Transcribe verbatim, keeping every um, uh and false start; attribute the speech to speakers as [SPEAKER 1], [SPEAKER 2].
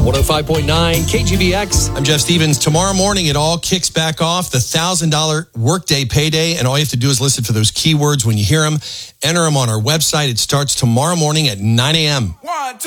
[SPEAKER 1] one oh five point nine K G B X.
[SPEAKER 2] I'm Jeff Stevens. Tomorrow morning, it all kicks back off, the one thousand dollars workday payday, and all you have to do is listen for those keywords when you hear them. Enter them on our website. It starts tomorrow morning at nine a.m.
[SPEAKER 3] One, two.